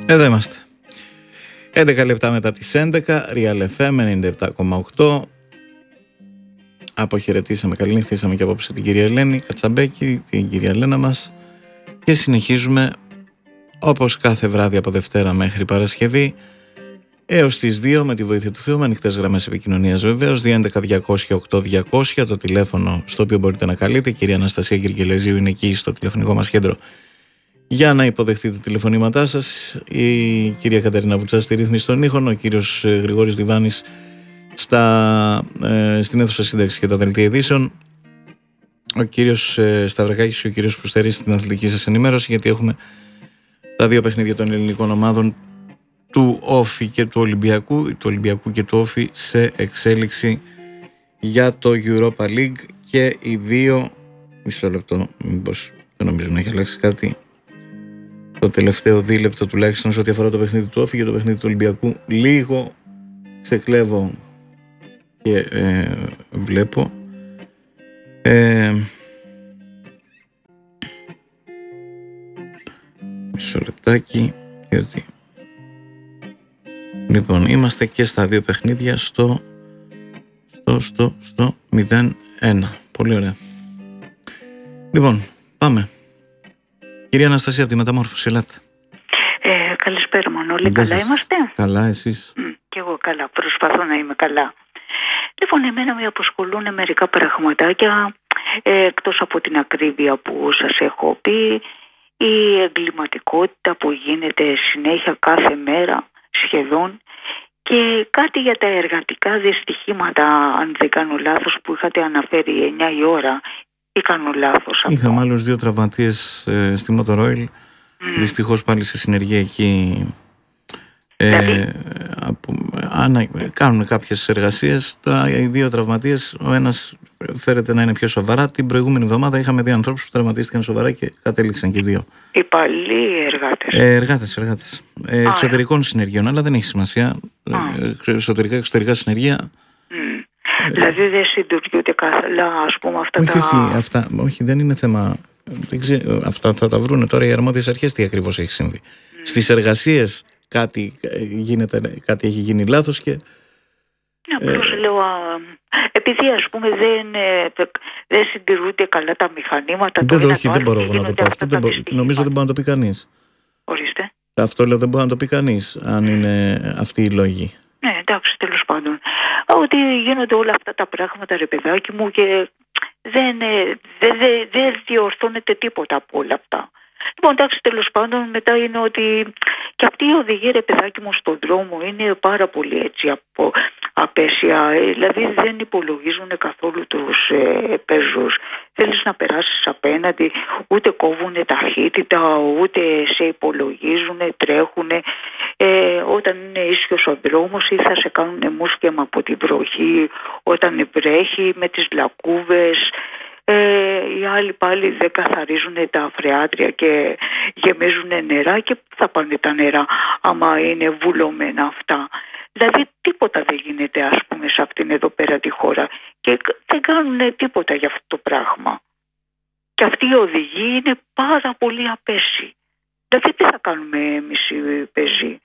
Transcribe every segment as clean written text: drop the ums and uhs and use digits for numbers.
Εδώ είμαστε. 11 λεπτά μετά τις 11, Real FM 97,8. Αποχαιρετήσαμε, καληνύχτησαμε και απόψε την κυρία Ελένη Κατσαμπέκη, την κυρία Ελένα μας, και συνεχίζουμε όπως κάθε βράδυ από Δευτέρα μέχρι Παρασκευή έως τις 2 με τη βοήθεια του Θεού, με ανοιχτές γραμμές επικοινωνίας βεβαίως, 211-200-8200, το τηλέφωνο στο οποίο μπορείτε να καλείτε. Η κυρία Αναστασία Γεργελεζίου είναι εκεί στο τηλεφωνικό μας κέντρο για να υποδεχτείτε τηλεφωνήματά σας. Η κυρία Κατερίνα Βουτσά στη ρύθμιση των ήχων, ο κύριος Γρηγόρης Διβάνης στην αίθουσα σύνταξη και τα δελτία ειδήσεων, ο κύριος Σταυρακάκης και ο κύριος Φουστερής στην αθλητική σας ενημέρωση, γιατί έχουμε τα δύο παιχνίδια των ελληνικών ομάδων του Όφη και του Ολυμπιακού και του Όφη σε εξέλιξη για το Europa League, και οι δύο, μισό λεπτό, μήπως δεν νομίζω να έχει αλλάξει κάτι το τελευταίο δίλεπτο τουλάχιστον σε ό,τι αφορά το παιχνίδι του Όφη και το παιχνίδι του Ολυμπιακού. Λίγο ξεκλέβω και βλέπω μισό λεπτάκι, γιατί λοιπόν είμαστε και στα δύο παιχνίδια στο 0-1. Πολύ ωραία. Λοιπόν, πάμε. Κυρία Αναστασία από τη Μεταμόρφωση, ελάτε. Καλησπέρα Μανώλη, καλά είμαστε? Καλά, εσείς? Κι εγώ καλά, προσπαθώ να είμαι καλά. Λοιπόν, εμένα με απασχολούν μερικά πραγματάκια, εκτός από την ακρίβεια που σας έχω πει, η εγκληματικότητα που γίνεται συνέχεια κάθε μέρα σχεδόν, και κάτι για τα εργατικά δυστυχήματα, αν δεν κάνω λάθος, που είχατε αναφέρει 9 η ώρα, ή κάνω λάθος? Είχαμε άλλους 2 τραυματίες στη Μοτορόιλ, δυστυχώς πάλι σε συνεργεία εκεί. Κάνουν κάποιες εργασίες. Οι 2 τραυματίες, ο ένας φέρεται να είναι πιο σοβαρά. Την προηγούμενη εβδομάδα είχαμε 2 ανθρώπους που τραυματίστηκαν σοβαρά και κατέληξαν και 2. Υπαλλοί εργάτες? Εργάτες. Εξωτερικών συνεργείων, αλλά δεν έχει σημασία. Εξωτερικά συνεργεία. Δηλαδή δεν συντουργούνται καλά, ας πούμε, Όχι, δεν είναι θέμα. Δεν ξέρω, αυτά θα τα βρούνε τώρα οι αρμόδιες αρχές τι ακριβώς έχει συμβεί. Στις εργασίες κάτι έχει γίνει λάθος και... Απλώς λέω, επειδή ας πούμε δεν συντηρούνται καλά τα μηχανήματα. Δεν μπορώ να το πω αυτό. Νομίζω δεν μπορεί να το πει κανείς. Ορίστε. Αυτό λέω, δεν μπορεί να το πει κανείς, αν είναι αυτοί οι λόγοι. Ναι, εντάξει, τέλος πάντων. Ότι γίνονται όλα αυτά τα πράγματα, ρε παιδάκι μου, και δεν διορθώνεται τίποτα από όλα αυτά. Λοιπόν, εντάξει, τέλος πάντων, μετά είναι ότι και αυτή η οδηγία, ρε παιδάκι μου, στον δρόμο είναι πάρα πολύ έτσι απέσια. Δηλαδή δεν υπολογίζουν καθόλου τους πεζούς. Θέλεις να περάσεις απέναντι, ούτε κόβουν ταχύτητα, ούτε σε υπολογίζουν, τρέχουν. Όταν είναι ίσιος ο δρόμος, ή θα σε κάνουν μουσκεμα από την βροχή όταν βρέχει με τις λακκούβες. Οι άλλοι πάλι δεν καθαρίζουν τα φρεάτρια και γεμίζουν νερά, και θα πάνε τα νερά άμα είναι βουλωμένα αυτά. Δηλαδή τίποτα δεν γίνεται, ας πούμε, σε αυτήν εδώ πέρα τη χώρα, και δεν κάνουν τίποτα για αυτό το πράγμα. Και αυτή η οδηγία είναι πάρα πολύ απέσιοι. Δηλαδή τι θα κάνουμε εμείς οι πεζοί?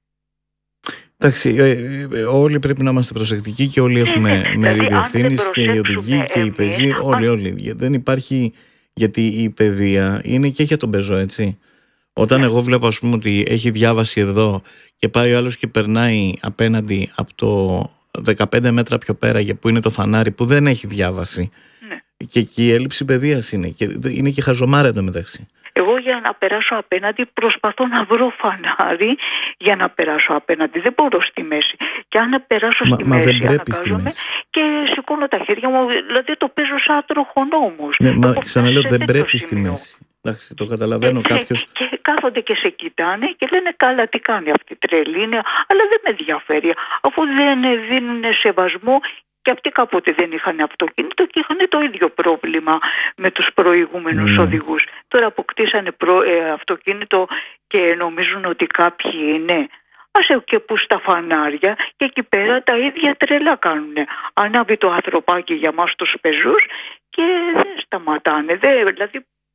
Εντάξει, όλοι πρέπει να είμαστε προσεκτικοί και όλοι έχουμε μερίδιο ευθύνης, και οι οδηγοί και οι πεζοί, όλοι. Δεν υπάρχει, γιατί η παιδεία είναι και για τον πεζό, έτσι. Όταν εγώ βλέπω, ας πούμε, ότι έχει διάβαση εδώ και πάει ο άλλος και περνάει απέναντι από το 15 μέτρα πιο πέρα, που είναι το φανάρι, που δεν έχει διάβαση, και εκεί η έλλειψη παιδείας είναι και χαζομάρα εντωμεταξύ. Εγώ για να περάσω απέναντι προσπαθώ να βρω φανάρι για να περάσω απέναντι. Δεν μπορώ στη μέση. Και αν περάσω στη μέση, δεν πρέπει στη μέση. Και σηκώνω τα χέρια μου, δηλαδή το παίζω σαν τροχονόμος. Ξαναλέω, δεν πρέπει στη μέση. Εντάξει, το καταλαβαίνω κάποιος. Και κάθονται και σε κοιτάνε και λένε, καλά, τι κάνει αυτή τρελή είναι, αλλά δεν με ενδιαφέρει, αφού δεν δίνουν σεβασμό. Και αυτοί κάποτε δεν είχαν αυτοκίνητο και είχαν το ίδιο πρόβλημα με τους προηγούμενους οδηγούς. Τώρα αποκτήσανε αυτοκίνητο και νομίζουν ότι κάποιοι είναι. Άσε και που στα φανάρια, και εκεί πέρα τα ίδια τρελά κάνουν. Ανάβει το ανθρωπάκι για μας τους πεζούς και δεν σταματάνε. Δηλαδή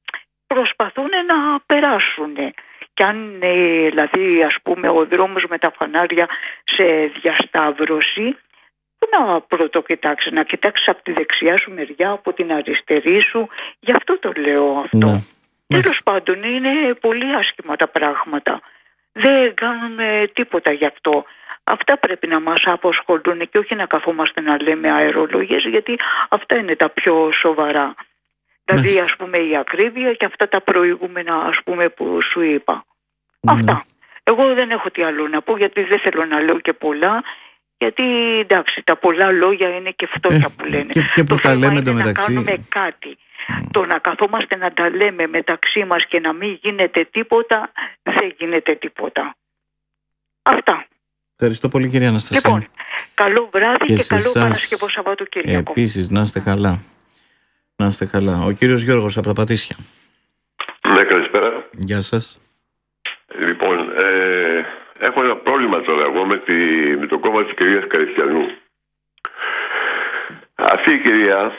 προσπαθούν να περάσουν. Και αν δηλαδή ας πούμε ο δρόμος με τα φανάρια σε διασταύρωση, να πρώτο κοιτάξεις, να κοιτάξεις από τη δεξιά σου μεριά, από την αριστερή σου. Γι' αυτό το λέω αυτό. Τέλος πάντων, είναι πολύ άσχημα τα πράγματα. Δεν κάνουμε τίποτα γι' αυτό. Αυτά πρέπει να μας αποσχολούν και όχι να καθόμαστε να λέμε αερολογίες, γιατί αυτά είναι τα πιο σοβαρά. Δηλαδή ας πούμε η ακρίβεια και αυτά τα προηγούμενα ας πούμε που σου είπα. Αυτά. Εγώ δεν έχω τι άλλο να πω, γιατί δεν θέλω να λέω και πολλά, γιατί εντάξει τα πολλά λόγια είναι και φτώχεια που λένε. Και που τα λέμε είναι μεταξύ. Να κάνουμε κάτι. Το να καθόμαστε να τα λέμε μεταξύ μας και να μην γίνεται τίποτα, δεν γίνεται τίποτα. Αυτά. Ευχαριστώ πολύ κυρία Αναστασία. Λοιπόν, καλό βράδυ και καλό Παρασκευό Σαββατοκύριακο. Επίσης, να είστε καλά. Να είστε καλά. Ο κύριος Γιώργος από τα Πατήσια. Ναι, καλησπέρα. Γεια σας. Λοιπόν, έχω ένα πρόβλημα τώρα εγώ με το κόμμα της κυρίας Καριστιανού. Αυτή η κυρία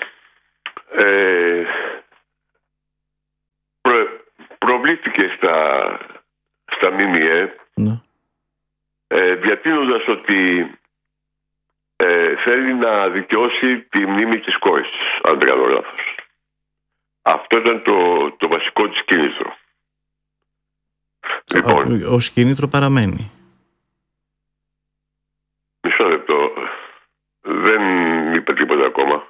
προβλήθηκε στα ΜΜΕ, διατείνοντας ότι θέλει να δικαιώσει τη μνήμη της κόρης της, αν δεν κάνω λάθος. Αυτό ήταν το βασικό της κίνητρο. Λοιπόν, ως κίνητρο παραμένει. Μισό λεπτό. Δεν είπε τίποτα ακόμα.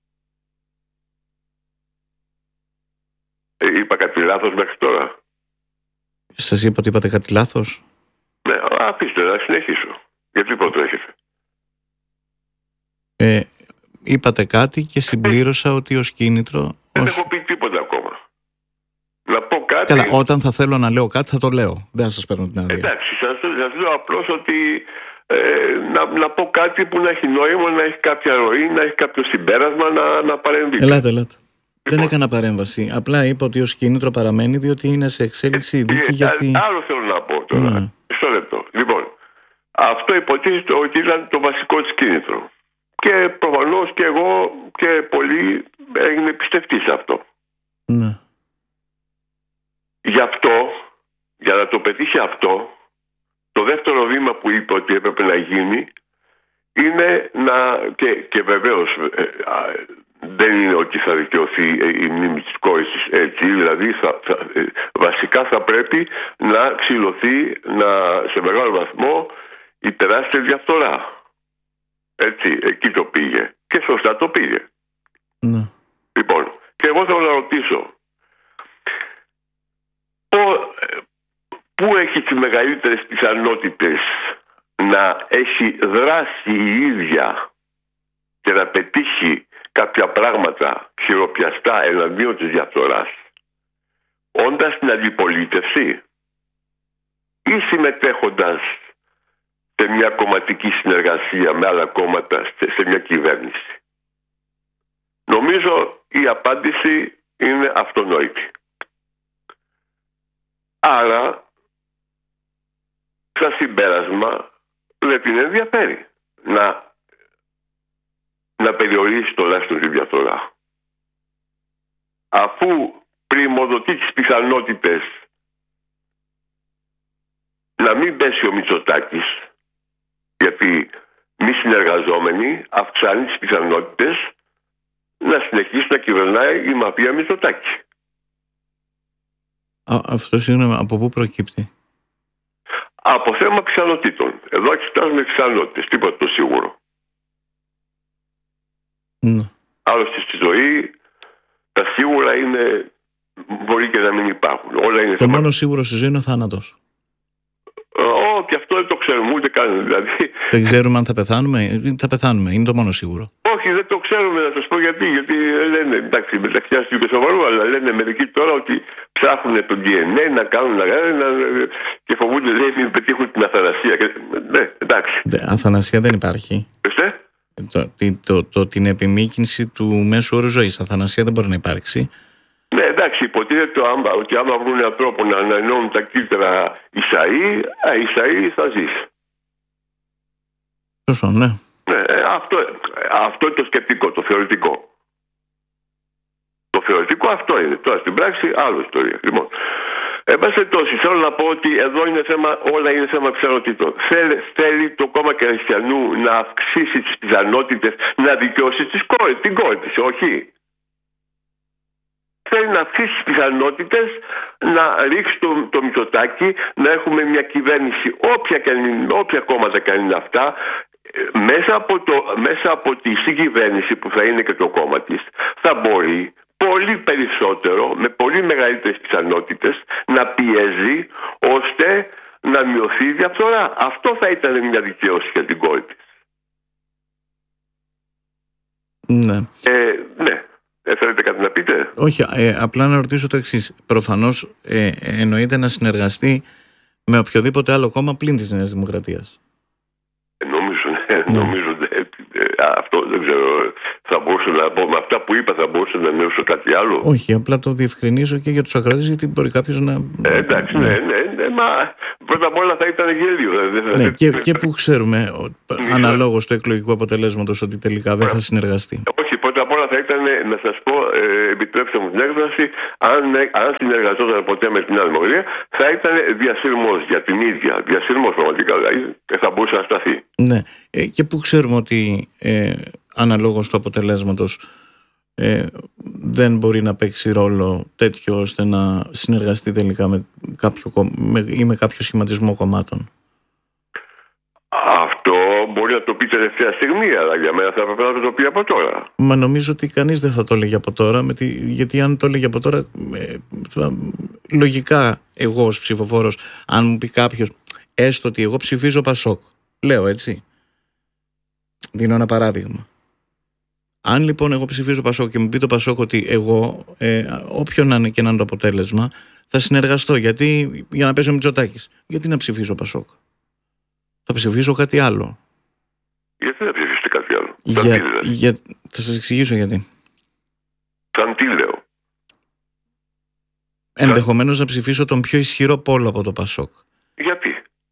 Είπα κάτι λάθος μέχρι τώρα? Σας είπα ότι είπατε κάτι λάθος? Ναι, αφήστε να συνεχίσω. Γιατί προτρέχετε? Είπατε κάτι και συμπλήρωσα ότι ως κίνητρο... Δεν έχω πει τίποτα ακόμα. Να πω κάτι... Καλά, όταν θα θέλω να λέω κάτι θα το λέω. Δεν θα σας παίρνω την άδεια. Εντάξει, σας λέω απλώς ότι να πω κάτι που να έχει νόημα, να έχει κάποια ροή, να έχει κάποιο συμπέρασμα, να παρεμβεί. Ελάτε. Δεν έκανα παρέμβαση. Απλά είπα ότι ως κίνητρο παραμένει, διότι είναι σε εξέλιξη η δίκη. Γιατί... Άλλο θέλω να πω τώρα. Μισό λεπτό. Λοιπόν, αυτό υποτίθεται ότι ήταν το βασικό της κίνητρο. Και προφανώς και εγώ και πολλοί έγινε πιστευτοί σε αυτό. Ναι. Γι' αυτό, για να το πετύχει αυτό, το δεύτερο βήμα που είπε ότι έπρεπε να γίνει είναι και βεβαίως δεν είναι ότι θα δικαιωθεί η μνήμη της κόρης της έτσι, δηλαδή βασικά θα πρέπει να ξυλωθεί σε μεγάλο βαθμό η τεράστια διαφθορά. Έτσι, εκεί το πήγε. Και σωστά το πήγε. Ναι. Λοιπόν, και εγώ θέλω να ρωτήσω, πού έχει τις μεγαλύτερες πιθανότητες να έχει δράσει η ίδια και να πετύχει κάποια πράγματα χειροπιαστά εναντίον της διαφθοράς, όντας στην αντιπολίτευση ή συμμετέχοντας σε μια κομματική συνεργασία με άλλα κόμματα σε μια κυβέρνηση? Νομίζω η απάντηση είναι αυτονόητη. Άρα, σαν συμπέρασμα, δεν την ενδιαφέρει να περιορίσει τουλάχιστον τη διαφθορά. Αφού πριμοδοτεί τις πιθανότητες να μην πέσει ο Μητσοτάκης, γιατί μη συνεργαζόμενοι αυξάνει τις πιθανότητες να συνεχίσει να κυβερνάει η μαφία Μητσοτάκη. Αυτό συγγνώμη, από πού προκύπτει? Από θέμα πιθανότητων. Εδώ εξετάζουμε πιθανότητες, τίποτα το σίγουρο. Ναι. Άλλωστε στη ζωή τα σίγουρα μπορεί και να μην υπάρχουν. Όλα είναι το μόνο σίγουρο στη ζωή είναι ο θάνατος. Και αυτό δεν το ξέρουμε ούτε καν. Δηλαδή... Δεν ξέρουμε αν θα πεθάνουμε. Θα πεθάνουμε, είναι το μόνο σίγουρο. Όχι, δεν το ξέρουμε, να σας πω γιατί. Γιατί λένε, εντάξει, μεταξιάστηκε και σοβαρό, αλλά λένε μερικοί τώρα ότι ψάχνουν το DNA να κάνουν και φοβούνται λέει, μην πετύχουν την αθανασία. Ναι, εντάξει. Αθανασία δεν υπάρχει. Είστε? Την επιμήκυνση του μέσου όρου ζωής. Αθανασία δεν μπορεί να υπάρξει. Ναι, εντάξει, υποτίθεται ότι άμα βρουν έναν τρόπο να ανανεώνουν τα κύτταρα Ισαΐ θα ζήσει. Σωστό, ναι. Αυτό είναι το σκεπτικό, το θεωρητικό. Το θεωρητικό αυτό είναι. Τώρα στην πράξη άλλη ιστορία. Λοιπόν, εν πάση περιπτώσει, θέλω να πω ότι εδώ είναι θέμα, όλα είναι θέμα πιθανότητων. Θέλει το κόμμα Χριστιανού να αυξήσει τις πιθανότητες να δικαιώσει την κόρη της, όχι. Θέλει να αυξήσει τις πιθανότητες να ρίξει το Μητσοτάκη, να έχουμε μια κυβέρνηση, όποια κόμματα κάνει αυτά, μέσα από τη συγκυβέρνηση που θα είναι και το κόμμα της, θα μπορεί πολύ περισσότερο, με πολύ μεγαλύτερες πιθανότητες, να πιέζει ώστε να μειωθεί η διαφθορά. Αυτό θα ήταν μια δικαίωση για την κόρη της. Ναι. Ναι. Θέλετε κάτι να πείτε? Όχι, απλά να ρωτήσω το εξής. Προφανώς εννοείται να συνεργαστεί με οποιοδήποτε άλλο κόμμα πλην της Νέας Δημοκρατίας. Νομίζω αυτό δεν ξέρω. Θα μπορούσα να πω με αυτά που είπα, θα μπορούσα να εννοήσω κάτι άλλο. Όχι, απλά το διευκρινίζω και για τους ακροατές, γιατί μπορεί κάποιος να. Εντάξει, ναι, μα πρώτα απ' όλα θα ήταν γέλιο. Ναι, και που ξέρουμε, αναλόγως του εκλογικού αποτελέσματος, ότι τελικά δεν θα συνεργαστεί. Όχι, πρώτα απ' όλα θα ήταν, να σας πω, επιτρέψτε μου την έκφραση, αν συνεργαζόταν ποτέ με την Νέα Δημοκρατία, θα ήταν διασύρμος για την ίδια. Διασύρμος πραγματικά, δηλαδή, θα μπορούσε να σταθεί. Ναι, και που ξέρουμε ότι αναλόγως του αποτελέσματος δεν μπορεί να παίξει ρόλο τέτοιο ώστε να συνεργαστεί τελικά με κάποιο σχηματισμό κομμάτων. Αυτό μπορεί να το πει τελευταία στιγμή, αλλά για μένα θα έπρεπε να το πει από τώρα. Μα νομίζω ότι κανείς δεν θα το έλεγε από τώρα, γιατί αν το έλεγε από τώρα, λογικά εγώ ως ψηφοφόρος, αν μου πει κάποιος, έστω ότι εγώ ψηφίζω Πασόκ, λέω έτσι, δίνω ένα παράδειγμα. Αν λοιπόν εγώ ψηφίζω Πασόκ και μου πει το Πασόκ ότι εγώ, όποιον να είναι και να είναι το αποτέλεσμα, θα συνεργαστώ, για να πέσει ο Μητσοτάκης. Γιατί να ψηφίζω Πασόκ? Θα ψηφίσω κάτι άλλο. Γιατί να ψηφίσετε κάτι άλλο? Θα σας εξηγήσω γιατί. Σαν τι λέω? Ενδεχομένως να ψηφίσω τον πιο ισχυρό πόλο από το Πασόκ. Γιατί?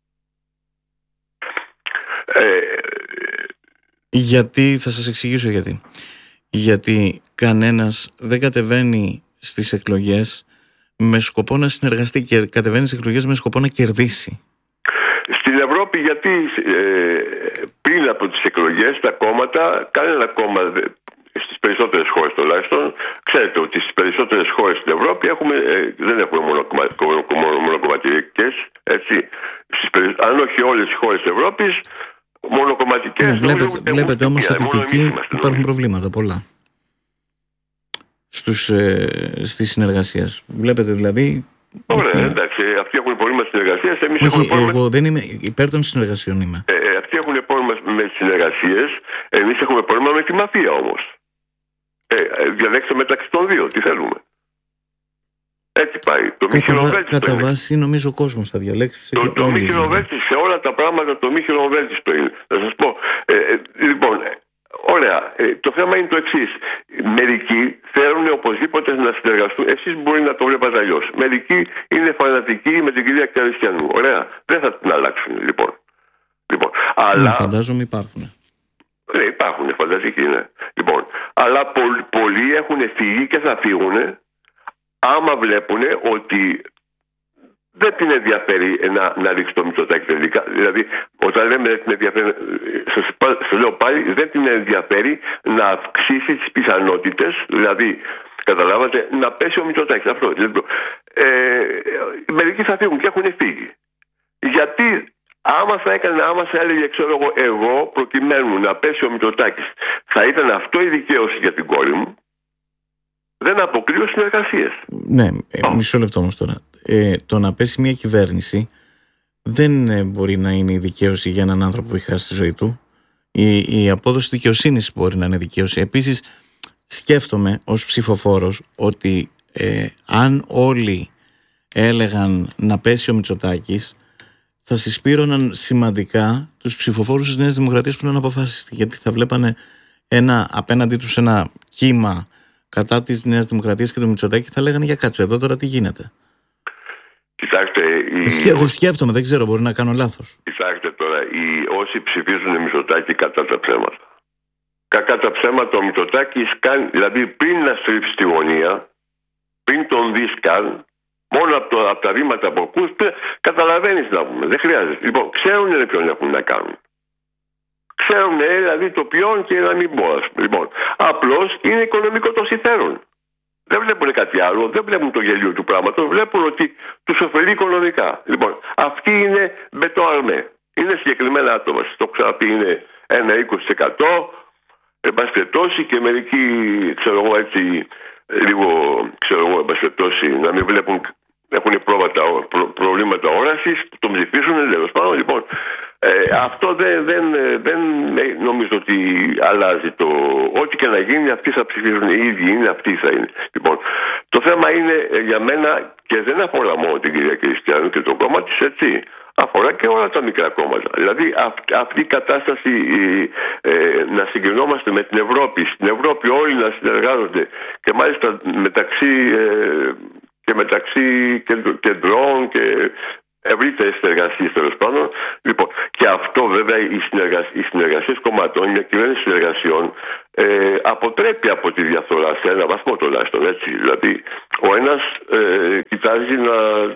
Γιατί, θα σας εξηγήσω γιατί. Γιατί κανένας δεν κατεβαίνει στις εκλογές με σκοπό να συνεργαστεί, και κατεβαίνει στις εκλογές με σκοπό να κερδίσει. Στην Ευρώπη, γιατί πριν από τις εκλογές τα κόμματα, κανένα κόμμα, στις περισσότερες χώρες τουλάχιστον, ξέρετε ότι στις περισσότερες χώρες στην Ευρώπη δεν έχουμε μονοκομματικές, έτσι. Αν όχι όλες οι χώρες της Ευρώπης, μονοκομματικές. Βλέπετε όμως ότι και εκεί υπάρχουν προβλήματα πολλά στις συνεργασίες. Βλέπετε δηλαδή. Ωραία, εντάξει, αυτοί έχουν πρόβλημα συνεργασίας. Εγώ δεν είμαι υπέρ των συνεργασιών. Αυτοί έχουν πρόβλημα με τις συνεργασίες. Εμείς έχουμε πρόβλημα με τη μαφία όμως. Διαλέξτε μεταξύ των δύο, τι θέλουμε. Έτσι πάει. Το μη χειροβέλτιστο. Κατά βάση, νομίζω ο κόσμος θα διαλέξει. Το μη χειροβέλτιστο σε όλα τα πράγματα, το μη χειροβέλτιστο είναι. Να σας πω. Λοιπόν, ωραία. Το θέμα είναι το εξής. Μερικοί θέλουν οπωσδήποτε να συνεργαστούν. Εσείς μπορεί να το βλέπατε αλλιώς. Μερικοί είναι φανατικοί με την κυρία Χριστιανού. Ωραία. Δεν θα την αλλάξουν, λοιπόν. Αλλά φαντάζομαι υπάρχουν. Ναι, υπάρχουν φανταστικοί, ναι. Λοιπόν, αλλά πολλοί έχουν φύγει και θα φύγουν άμα βλέπουν ότι δεν την ενδιαφέρει να ρίξει το Μητσοτάκη τελικά. Δηλαδή, όταν λέμε δεν την ενδιαφέρει, σας λέω πάλι, δεν την ενδιαφέρει να αυξήσει τις πιθανότητες, δηλαδή, καταλάβατε, να πέσει ο Μητσοτάκης. Αυτό. Μερικοί θα φύγουν και έχουν φύγει. Γιατί άμα θα έλεγε, ξέρω εγώ, προκειμένου να πέσει ο Μητσοτάκης, θα ήταν αυτό η δικαίωση για την κόρη μου, δεν αποκλείω συνεργασίες. Ναι, μισό λεπτό όμως τώρα. Το να πέσει μια κυβέρνηση δεν μπορεί να είναι η δικαίωση για έναν άνθρωπο που έχει χάσει τη ζωή του. Η απόδοση δικαιοσύνης μπορεί να είναι δικαίωση. Επίσης, σκέφτομαι ως ψηφοφόρος ότι αν όλοι έλεγαν να πέσει ο Μητσοτάκης, θα συσπήρωναν σημαντικά τους ψηφοφόρους της Νέας Δημοκρατίας που είναι αποφάσιστοι. Γιατί θα βλέπανε απέναντί τους ένα κύμα κατά της Νέας Δημοκρατίας και του Μητσοτάκη, θα λέγανε για κάτσε εδώ τώρα τι γίνεται. Κοιτάξτε, σκέφτομαι, δεν ξέρω, μπορεί να κάνω λάθος. Κοιτάξτε τώρα, όσοι ψηφίζουν Μητσοτάκη κατά τα ψέματα. Κακά τα ψέματα, ο Μητσοτάκης κάνει, δηλαδή πριν να στρίψει τη γωνία, πριν τον δεις καν, μόνο από τα βήματα που ακούς, καταλαβαίνεις να πούμε. Δεν χρειάζεται. Λοιπόν, ξέρουν ποιον έχουν να κάνουν. Ξέρουν δηλαδή το ποιον και να μην πω. Λοιπόν, απλώς είναι οικονομικό το συμφέρον. Δεν βλέπουν κάτι άλλο, δεν βλέπουν το γελίο του πράγματος, βλέπουν ότι τους ωφελεί οικονομικά. Λοιπόν, αυτοί είναι μπετοαρμέ. Είναι συγκεκριμένα άτομα. Το έχω ξαναπεί, είναι ένα 20%. Εν πάση περιπτώσει, και μερικοί, ξέρω εγώ έτσι, λίγο, ξέρω εγώ, εν πάση περιπτώσει, να μην βλέπουν, έχουν προβλήματα όρασης, τον ψηφίσουν, τέλος πάντων. Λοιπόν, αυτό δεν νομίζω ότι αλλάζει το. Ό,τι και να γίνει, αυτοί θα ψηφίσουν, οι ίδιοι είναι, αυτοί θα είναι. Λοιπόν, το θέμα είναι για μένα, και δεν αφορά μόνο την κυρία Κριστιανού και το κόμμα της, έτσι. Αφορά και όλα τα μικρά κόμματα. Δηλαδή αυτή η κατάσταση να συγκρινόμαστε με την Ευρώπη, στην Ευρώπη όλοι να συνεργάζονται και μάλιστα μεταξύ κεντρών και ευρύτερες συνεργασίες, τέλος πάντων. Λοιπόν, και αυτό βέβαια οι συνεργασίες κομμάτων, μια κυβέρνηση συνεργασιών αποτρέπει από τη διαφθορά σε ένα βαθμό τουλάχιστον, έτσι. Δηλαδή ο ένας κοιτάζει να.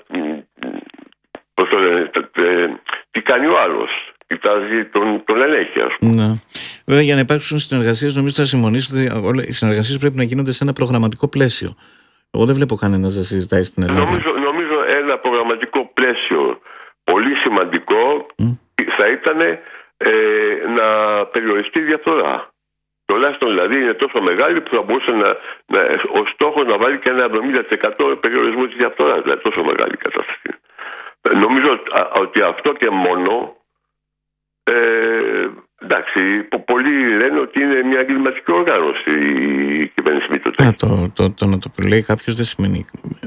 Τι κάνει ο άλλος, κοιτάζει τον ελέγχει, ας πούμε. Ναι. Βέβαια, για να υπάρξουν συνεργασίες, νομίζω θα συμφωνήσω ότι οι συνεργασίες πρέπει να γίνονται σε ένα προγραμματικό πλαίσιο. Εγώ δεν βλέπω κανένας να συζητάει στην Ελλάδα. Νομίζω ένα προγραμματικό πλαίσιο πολύ σημαντικό θα ήταν να περιοριστεί η διαφθορά. Τουλάχιστον δηλαδή είναι τόσο μεγάλη που θα μπορούσε ο στόχος να βάλει και ένα 70% περιορισμό της διαφθοράς. Δηλαδή τόσο μεγάλη κατάσταση. Νομίζω ότι αυτό και μόνο, εντάξει, πολλοί λένε ότι είναι μια εγκληματική οργάνωση η κυβέρνηση Μητσοτάκη. Το να το λέει κάποιος δεν σημαίνει.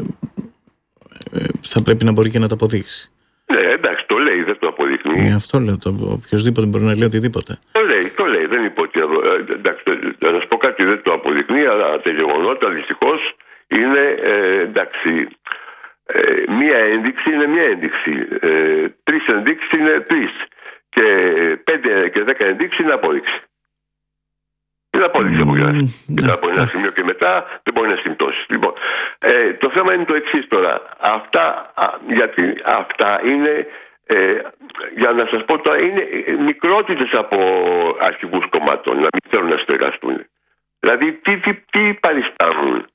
Θα πρέπει να μπορεί και να το αποδείξει. Ναι, εντάξει, το λέει, δεν το αποδείχνει. Αυτό λέω, οποιοδήποτε μπορεί να λέει οτιδήποτε. Το λέει, δεν είπε ότι. Εντάξει, να σας πω κάτι, δεν το αποδεικνύει, αλλά τα γεγονότα δυστυχώς είναι, εντάξει. Μία ένδειξη είναι μία ένδειξη. 3 ενδείξεις είναι 3. Και 5 και 10 ενδείξεις είναι απόδειξη. Είναι απόδειξη από από ένα σημείο και μετά δεν μπορεί να συμπτώσει. Λοιπόν, το θέμα είναι το εξής τώρα. Αυτά είναι, για να σας πω τώρα, είναι μικρότητες από αρχηγούς κομμάτων να μην θέλουν να συνεργαστούν. Δηλαδή, τι παριστάνουν.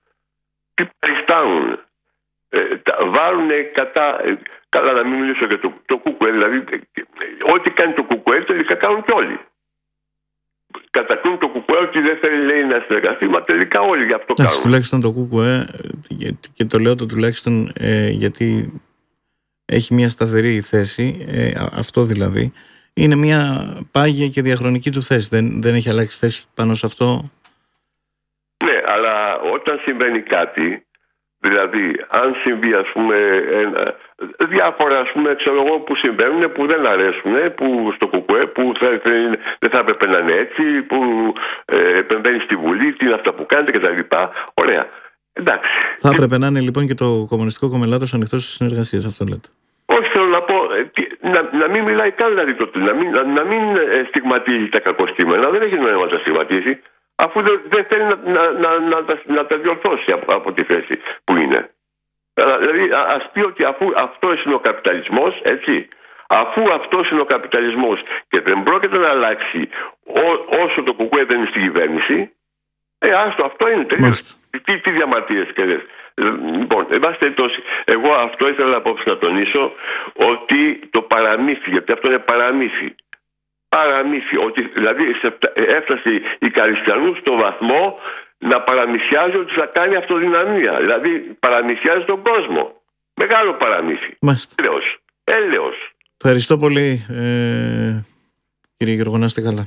Βάλουν καλά να μην μιλήσω για το ΚΚΕ, δηλαδή ό,τι κάνει το ΚΚΕ τελικά κάνουν και όλοι. Κατακρούν το ΚΚΕ ότι δεν θέλει, λέει, να συνεργαστεί, μα τελικά όλοι γι' αυτό κάνουν. Τουλάχιστον το ΚΚΕ, και το λέω το τουλάχιστον γιατί έχει μια σταθερή θέση, αυτό δηλαδή, είναι μια πάγια και διαχρονική του θέση. Δεν έχει αλλάξει θέση πάνω σε αυτό. Ναι, αλλά όταν συμβαίνει κάτι, δηλαδή, αν συμβεί, ας πούμε, διάφορα, ας πούμε, ξέρω εγώ, που συμβαίνουν, που δεν αρέσουν, που στο ΚΚΕ, που δεν θα έπρεπε να είναι έτσι, που επεμβαίνει στη Βουλή, τι είναι αυτά που κάνετε κτλ. Ωραία. Εντάξει. Θα έπρεπε να είναι λοιπόν και το Κομμουνιστικό Κόμμα Ελλάδος ανοιχτό στις συνεργασίες, αυτό λέτε. Όχι, θέλω να πω, να μην μιλάει καν, δηλαδή, να μην στιγματίζει τα κακοστήμενα, δεν έχει νόημα να τα στιγματίζει, αφού δεν θέλει να τα διορθώσει από τη θέση που είναι. Δηλαδή, ας πει ότι αφού αυτός είναι ο καπιταλισμός, έτσι, αφού αυτός είναι ο καπιταλισμός και δεν πρόκειται να αλλάξει όσο το ΚΚΕ δεν είναι στην κυβέρνηση, άστο, αυτό είναι τελείως. Τι διαμαρτύρες και λες. Λοιπόν, εν πάση περιπτώσει, εγώ αυτό ήθελα απόψε να τονίσω, ότι το παραμύθι, γιατί αυτό είναι παραμύθι, ότι δηλαδή έφτασε η Καριστιανού στο βαθμό να παραμυθιάζει ότι θα κάνει αυτοδυναμία. Δηλαδή παραμυθιάζει τον κόσμο. Μεγάλο παραμύθι. Έλεος. Ευχαριστώ πολύ, κύριε Γιώργο, να είστε καλά.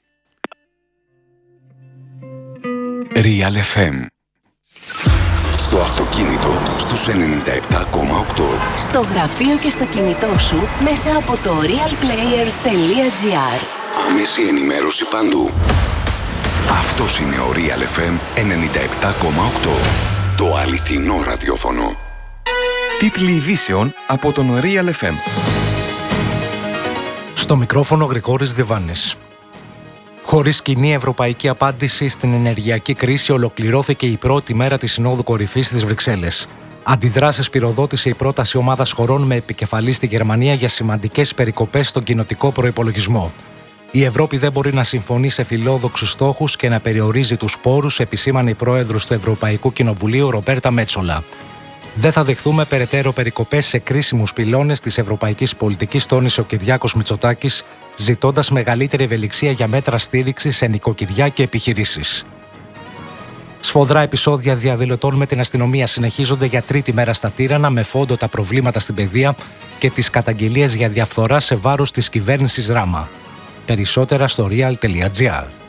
Real FM. Στο αυτοκίνητο στους 97,8. Στο γραφείο και στο κινητό σου μέσα από το realplayer.gr. Άμεση ενημέρωση παντού. Αυτός είναι ο Real FM 97,8. Το αληθινό ραδιόφωνο. Τίτλοι ειδήσεων από τον Real FM. Στο μικρόφωνο Γρηγόρης Διβάνης. Χωρίς κοινή ευρωπαϊκή απάντηση στην ενεργειακή κρίση, ολοκληρώθηκε η πρώτη μέρα της Συνόδου Κορυφής στις Βρυξέλλες. Αντιδράσεις πυροδότησε η πρόταση ομάδας χωρών με επικεφαλή στη Γερμανία για σημαντικές περικοπές στον κοινοτικό προϋπολογισμό. Η Ευρώπη δεν μπορεί να συμφωνεί σε φιλόδοξους στόχους και να περιορίζει τους πόρους, επισήμανε η πρόεδρος του Ευρωπαϊκού Κοινοβουλίου Ρομπέρτα Μέτσολα. Δεν θα δεχθούμε περαιτέρω περικοπές σε κρίσιμους πυλώνες της ευρωπαϊκής πολιτικής, τόνισε ο Κυριάκος Μητσοτάκης, ζητώντας μεγαλύτερη ευελιξία για μέτρα στήριξης σε νοικοκυριά και επιχειρήσεις. Σφοδρά επεισόδια διαδηλωτών με την αστυνομία συνεχίζονται για τρίτη μέρα στα Τύρανα, με φόντο τα προβλήματα στην παιδεία και τις καταγγελίες για διαφθορά σε βάρος της κυβέρνησης Ράμα. Περισσότερα στο real.gr.